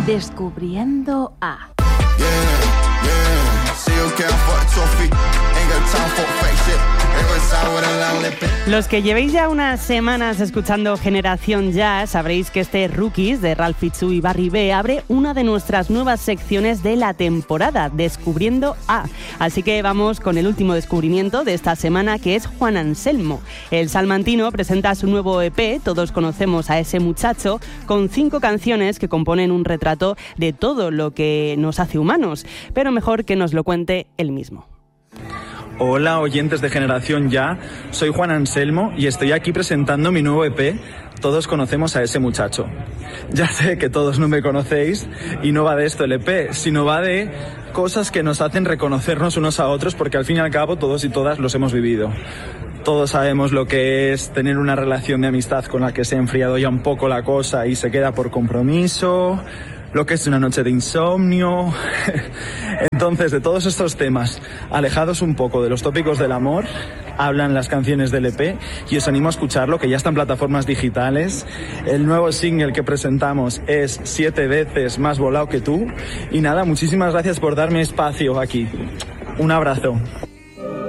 Descubriendo a... Los que llevéis ya unas semanas escuchando Generación Ya sabréis que este Rookies de Ralph Fitzhugh y Barry B abre una de nuestras nuevas secciones de la temporada, Descubriendo a. Así que vamos con el último descubrimiento de esta semana, que es Juan Anselmo. El salmantino presenta su nuevo EP, Todos conocemos a ese muchacho, con 5 canciones que componen un retrato de todo lo que nos hace humanos, pero mejor que nos lo cuente él mismo. Hola oyentes de Generación Ya, soy Juan Anselmo y estoy aquí presentando mi nuevo EP, Todos conocemos a ese muchacho. Ya sé que todos no me conocéis y no va de esto el EP, sino va de cosas que nos hacen reconocernos unos a otros, porque al fin y al cabo todos y todas los hemos vivido. Todos sabemos lo que es tener una relación de amistad con la que se ha enfriado ya un poco la cosa y se queda por compromiso, lo que es una noche de insomnio. Entonces, de todos estos temas, alejados un poco de los tópicos del amor, hablan las canciones del EP y os animo a escucharlo, que ya está en plataformas digitales. El nuevo single que presentamos es 7 veces más volado que tú. Y nada, muchísimas gracias por darme espacio aquí. Un abrazo.